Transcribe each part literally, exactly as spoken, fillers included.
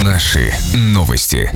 Наши новости.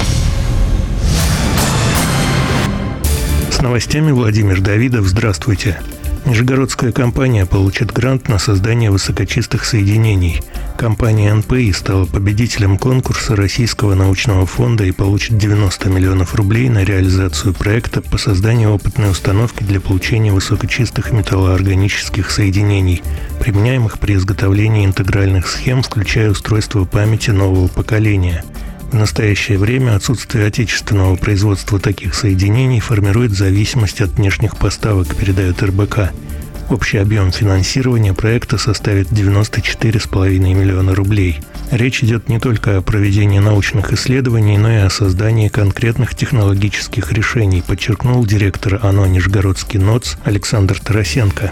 С новостями Владимир Давидов. Здравствуйте. Нижегородская компания получит грант на создание высокочистых соединений. Компания эн пэ и стала победителем конкурса Российского научного фонда и получит девяносто миллионов рублей на реализацию проекта по созданию опытной установки для получения высокочистых металлоорганических соединений, применяемых при изготовлении интегральных схем, включая устройство памяти нового поколения. В настоящее время отсутствие отечественного производства таких соединений формирует зависимость от внешних поставок, передает эр бэ ка. Общий объем финансирования проекта составит девяносто четыре целых пять десятых миллиона рублей. Речь идет не только о проведении научных исследований, но и о создании конкретных технологических решений, подчеркнул директор АНО «Нижегородский НОЦ» Александр Тарасенко.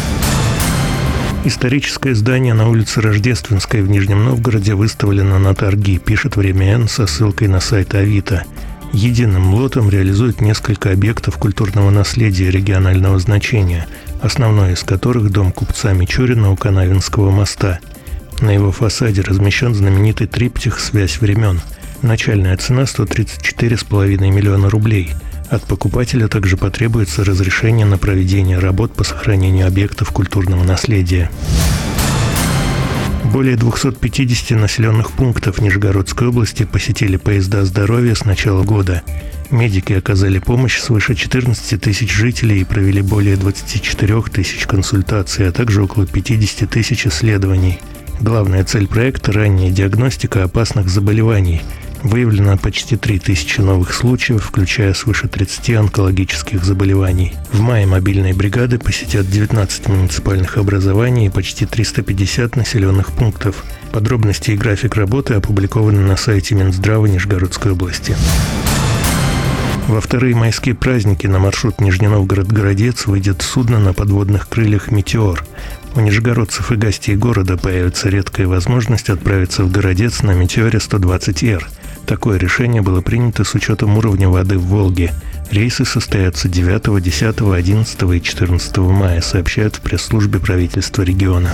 Историческое здание на улице Рождественской в Нижнем Новгороде выставлено на торги, пишет «Время Н» со ссылкой на сайт Авито. Единым лотом реализуют несколько объектов культурного наследия регионального значения, основной из которых дом купца Мичурина у Канавинского моста. На его фасаде размещен знаменитый триптих «Связь времен». Начальная цена сто тридцать четыре целых пять десятых миллиона рублей. От покупателя также потребуется разрешение на проведение работ по сохранению объектов культурного наследия. Более двухсот пятидесяти населенных пунктов Нижегородской области посетили поезда здоровья с начала года. Медики оказали помощь свыше четырнадцати тысяч жителей и провели более двадцати четырёх тысяч консультаций, а также около пятидесяти тысяч исследований. Главная цель проекта – ранняя диагностика опасных заболеваний. Выявлено почти три тысячи новых случаев, включая свыше тридцати онкологических заболеваний. В мае мобильные бригады посетят девятнадцать муниципальных образований и почти триста пятьдесят населенных пунктов. Подробности и график работы опубликованы на сайте Минздрава Нижегородской области. Во вторые майские праздники на маршрут Нижний Новгород-Городец выйдет судно на подводных крыльях «Метеор». У нижегородцев и гостей города появится редкая возможность отправиться в Городец на «Метеоре сто двадцать эр». Такое решение было принято с учетом уровня воды в Волге. Рейсы состоятся девятого, десятого, одиннадцатого и четырнадцатого мая, сообщают в пресс-службе правительства региона.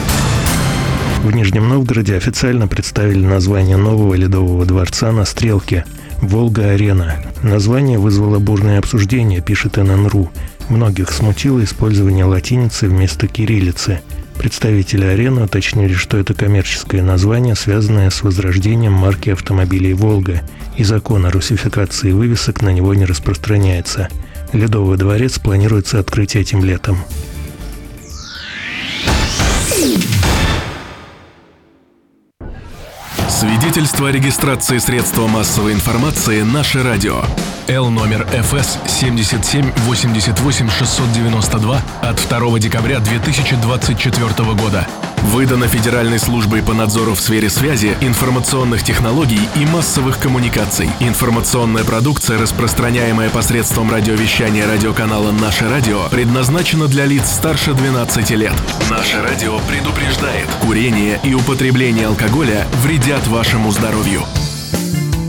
В Нижнем Новгороде официально представили название нового ледового дворца на Стрелке – «Волга-арена». Название вызвало бурное обсуждение, пишет эн эн точка ру. Многих смутило использование латиницы вместо кириллицы. Представители арены уточнили, что это коммерческое название, связанное с возрождением марки автомобилей «Волга», и закон о русификации вывесок на него не распространяется. Ледовый дворец планируется открыть этим летом. Свидетельство о регистрации средства массовой информации «Наше радио». Л номер эф эс семьдесят семь восемьдесят восемь шестьсот девяносто два от второго декабря две тысячи двадцать четвёртого года. Выдано Федеральной службой по надзору в сфере связи, информационных технологий и массовых коммуникаций. Информационная продукция, распространяемая посредством радиовещания радиоканала «Наше радио», предназначена для лиц старше двенадцати лет. «Наше радио» предупреждает: курение и употребление алкоголя вредят вашему здоровью.